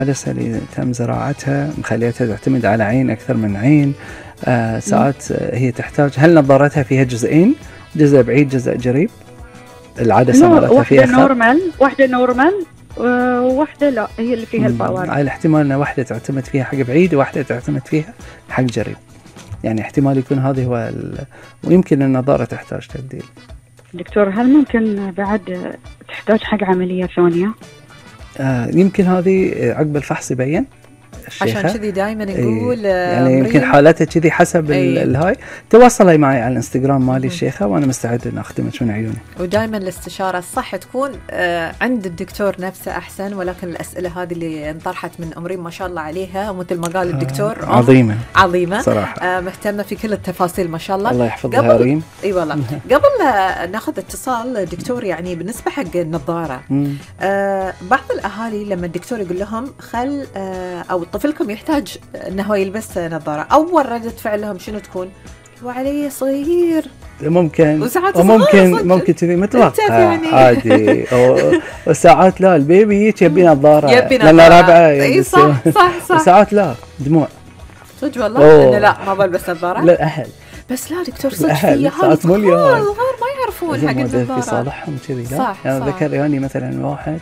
العدسة اللي تم زراعتها مخليتها تعتمد على عين أكثر من عين. ساعات هي تحتاج، هل نظارتها فيها جزئين، جزء بعيد جزء قريب؟ العدسة مالتها فيها واحدة نورمال وواحدة لا هي اللي فيها الباور. على الاحتمال أن واحدة تعتمد فيها حق بعيد وواحدة تعتمد فيها حق قريب، يعني احتمال يكون هذه هو ويمكن النظارة تحتاج تبديل. دكتور هل ممكن بعد تحتاج حق عملية ثانية؟ يمكن هذه عقب الفحص يبين الشيخة. عشان كذي دائما نقول يعني يمكن حالتها كذي حسب الهاي. تواصلي معي على الانستغرام مالي الشيخة وانا مستعد ان اخدمك من عيوني. ودائما الاستشارة الصح تكون عند الدكتور نفسه احسن، ولكن الاسئلة هذه اللي انطرحت من أمرين ما شاء الله عليها، مثل ما قال الدكتور عظيمة صراحة. مهتمة في كل التفاصيل ما شاء الله. الله يحفظها ريم. اي والله. قبل ناخذ اتصال دكتور، يعني بالنسبة حق النظارة بعض الاهالي لما الدكتور يقول لهم خل او طفلكم يحتاج انه يلبس نظارة، اول ردة فعلهم شنو تكون؟ وعليه صغير ممكن ممكن تبي متوقع يعني. عادي وساعات لا البيبي يبي نظارة لأن رابعة اي صح وساعات لا دموع صدق والله انه لا ما بلبس نظارة. لا أهل بس لا دكتور صدق فيها ساعات مليون الغار ما يعرفون حق النظارة في صالحهم كذي. لا صح يعني ذكر يعني مثلا واحد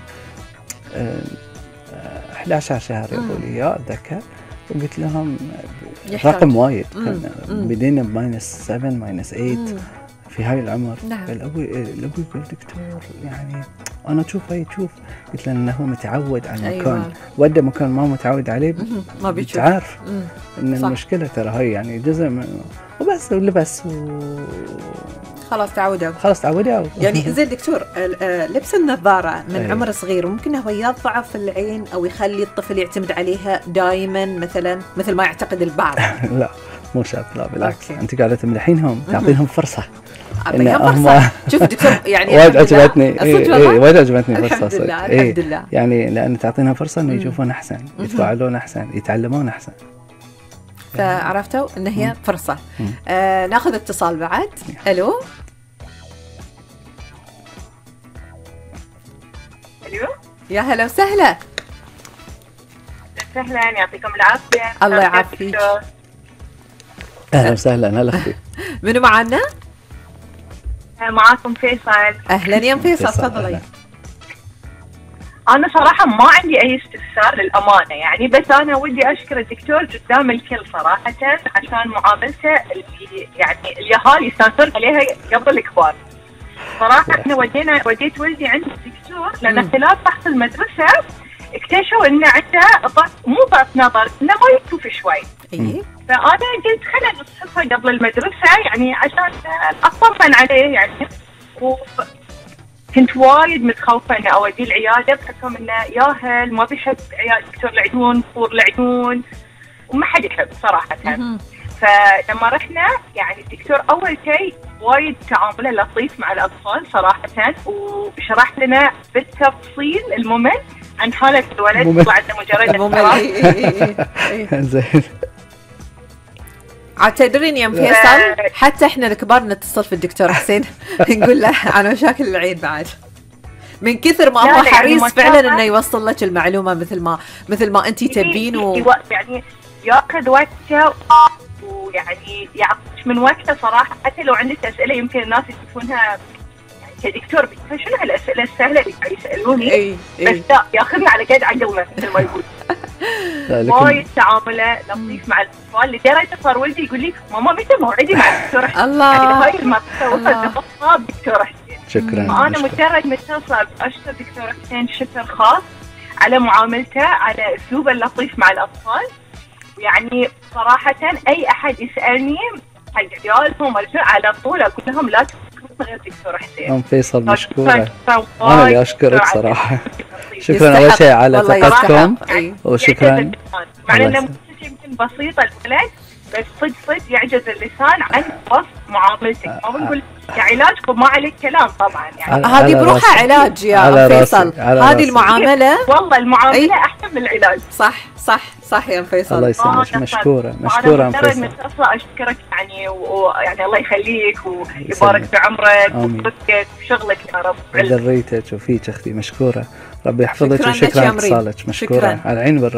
11 شهر يقول لي يا أتذكر، وقلت لهم رقم وايد بدينا بماينس 7 ماينس 8 في هاي العمر. نعم. فالأبوي يقول دكتور يعني أنا أشوف قلت له إنه هو متعود على المكان. أيوة. وده مكان ما متعود عليه ما بيشوف. تعرف إن صح. المشكلة ترى هاي يعني جزء من وبس ولبس خلاص تعودوا يعني زين دكتور لبس النظارة من عمر صغير ممكن هو يضعف العين أو يخلي الطفل يعتمد عليها دائما مثل ما يعتقد البعض؟ لا مو شرط، لا بالعكس. أنت قاعدة تمدحينهم تعطينهم فرصة. شوف دكتور يعني وايد عجبتني وايد عجبتني فرصة الحمد لله يعني لأن تعطينهم فرصة إنه يشوفون أحسن، يتفاعلون أحسن، يتعلمون أحسن. فعرفتوا إن هي فرصة. ناخذ اتصال بعد. ألو يا هلا وسهلا. يعطيكم العافية. الله يعافيك. أهلا وسهلا. هلا أختي. منو معنا؟ معاكم فيصل. أهلا يا فيصل تفضلي. أنا صراحة ما عندي أي استفسار للأمانة يعني، بس أنا ودي أشكر الدكتور قدام الكل صراحة عشان معاملته اللي يعني اليهال يستانسون عليها قبل الكبار. صراحة إحنا وديت ولدي عند الدكتور لأن خلال فحص المدرسة اكتشفوا إنه عنده مو ضعف نظر، إنه ما يشوف شوي. فأنا قلت خلينا نفحصه قبل المدرسة يعني عشان أطمن عليه يعني. كنت وايد متخوفة إنه أوديه العيادة بحكم إنه ياهل ما بيحب عيادة دكتور العيون، فور العيون، وما حد يحب صراحة. فلما رحنا يعني الدكتور أول شيء وايد تعامله لطيف مع الأطفال صراحة، وشرح لنا بالتفصيل الممل عن حالة الولد بعد مجرد زين. تدرين يا فيصل حتى احنا الكبار نتصل في الدكتور حسين نقول له عن مشاكل العين بعد من كثر ما هو حريص فعلا انه يوصل لك المعلومه مثل ما انتي تبين يعني ياخذ وقته ويعني يعطيك من وقته صراحه. حتى لو عندك اسئله يمكن الناس يشوفونها كدكتور شنو هالاسئله السهله اللي قاعد يسالوني بس لا ياخذنا على قد عقلنا مثل ما يقول. وايد تعامله لطيف مع الاطفال لدرجه صار ولدي يقول لي ماما متى موعدي مع الدكتور حسين؟ الله يعني هاي المرحله وصلت الدكتور حسين. شكرا. انا مجرد متصله اشكر دكتور حسين شكر خاص على معاملته، على اسلوبه اللطيف مع الاطفال. يعني صراحه اي احد يسالني حق عيالهم على طول اقول لهم لا تفكروا غير دكتور حسين. فيصل مشكوره. انا اللي اشكرك صراحه. شكرا اول شيء على ثقتكم وشكرا. مع انه يمكن بسيطه الولد بس صدق يعجز اللسان عن وصف معاملتك. ما بنقول يا علاجكم ما عليك كلام طبعا يعني هذه بروحها علاج يا فيصل، هذه المعاملة والله المعاملة أحسن من العلاج. صح يا فيصل. الله يسلمك، مشكورة أنا فيصل. من أصلا أشكرك يعني، ويعني الله يخليك ويبارك في عمرك وصدقك وشغلك يا رب، ذريتك وفيك أختي، مشكورة، ربي يحفظك، وشكرا على اتصالك، مشكورة على العين والرأس.